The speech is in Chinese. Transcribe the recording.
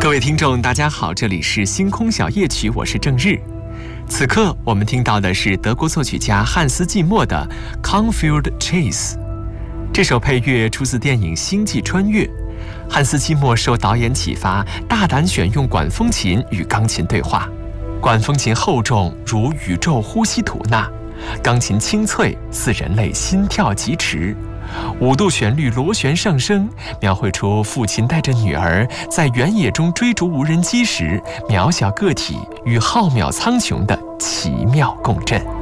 各位听众，大家好，这里是星空小夜曲，我是郑日。此刻我们听到的是德国作曲家汉斯·季默的《Cornfield Chase》。这首配乐出自电影《星际穿越》。汉斯·季默受导演启发，大胆选用管风琴与钢琴对话。管风琴厚重如宇宙呼吸吐纳，钢琴清脆似人类心跳疾驰。5度旋律螺旋上升，描绘出父亲带着女儿在原野中追逐无人机时，渺小个体与浩渺苍穹的奇妙共振。